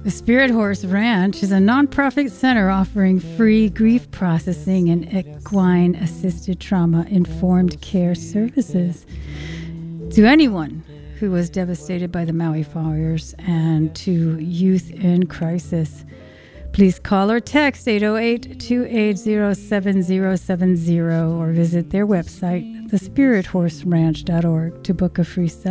The Spirit Horse Ranch is a nonprofit center offering free grief processing and equine-assisted trauma-informed care services to anyone who was devastated by the Maui fires and to youth in crisis. Please call or text 808-280-7070 or visit their website, thespirithorseranch.org, to book a free session.